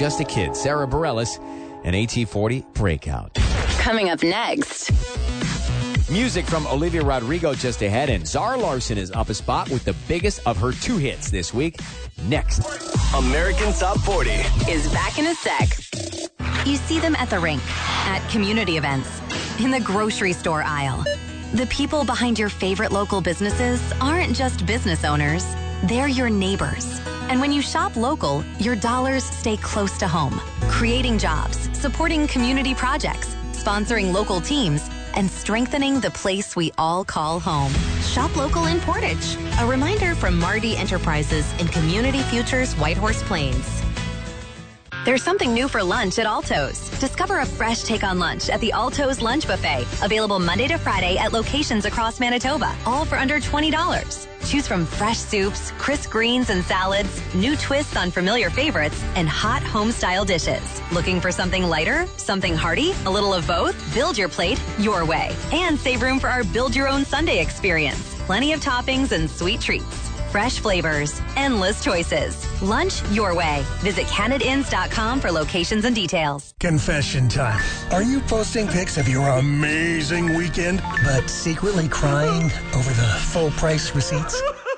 Just a Kid, Sarah Bareilles, and AT40 Breakout. Coming up next. Music from Olivia Rodrigo just ahead, and Zara Larsson is up a spot with the biggest of her 2 hits this week. Next. American Top 40 is back in a sec. You see them at the rink, at community events, in the grocery store aisle. The people behind your favorite local businesses aren't just business owners, they're your neighbors. And when you shop local, your dollars stay close to home, creating jobs, supporting community projects, sponsoring local teams, and strengthening the place we all call home. Shop local in Portage. A reminder from Mardi Enterprises and Community Futures Whitehorse Plains. There's something new for lunch at Alto's. Discover a fresh take on lunch at the Alto's Lunch Buffet. Available Monday to Friday at locations across Manitoba, all for under $20. Choose from fresh soups, crisp greens and salads, new twists on familiar favorites, and hot home-style dishes. Looking for something lighter, something hearty, a little of both? Build your plate your way. And save room for our Build Your Own Sunday experience. Plenty of toppings and sweet treats. Fresh flavors, endless choices. Lunch your way. Visit CanadaInns.com for locations and details. Confession time. Are you posting pics of your amazing weekend, but secretly crying over the full price receipts?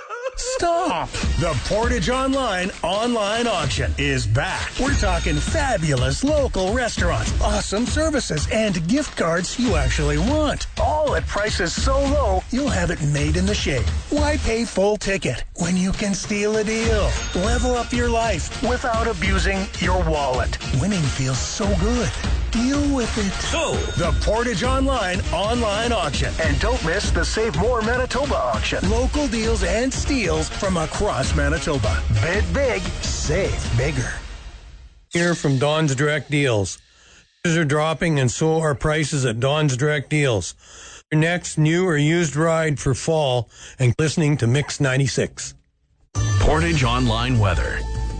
Stop! The Portage Online auction is back. We're talking fabulous local restaurants, awesome services, and gift cards you actually want. All at prices so low, you'll have it made in the shade. Why pay full ticket when you can steal a deal? Level up your life without abusing your wallet. Winning feels so good. Deal with it. So, the Portage Online auction. And don't miss the Save More Manitoba auction. Local deals and steals from across Manitoba. Bid big, save bigger. Here from Don's Direct Deals. Prices are dropping and so are prices at Don's Direct Deals. Your next new or used ride for fall and listening to Mix 96. Portage Online weather.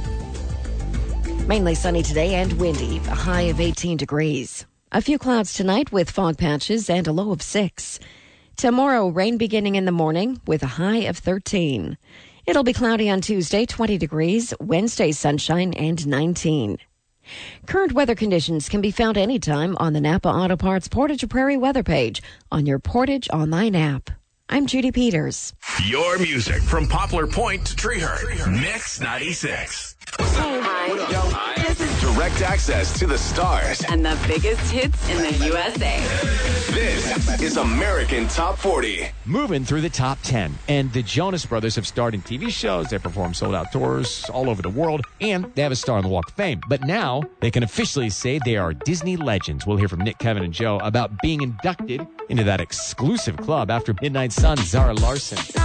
Mainly sunny today and windy, a high of 18 degrees. A few clouds tonight with fog patches and a low of 6. Tomorrow, rain beginning in the morning with a high of 13. It'll be cloudy on Tuesday, 20 degrees. Wednesday, sunshine and 19. Current weather conditions can be found anytime on the Napa Auto Parts Portage Prairie weather page on your Portage Online app. I'm Judy Peters. Your music from Poplar Point to Treehurst. Mix 96. Hi. This is Direct access to the stars and the biggest hits in the USA. This is American Top 40. Moving through the top 10. And the Jonas Brothers have starred in TV shows. They perform sold-out tours all over the world. And they have a star on the Walk of Fame. But now they can officially say they are Disney legends. We'll hear from Nick, Kevin, and Joe about being inducted into that exclusive club after Midnight Sun, Zara Larsson.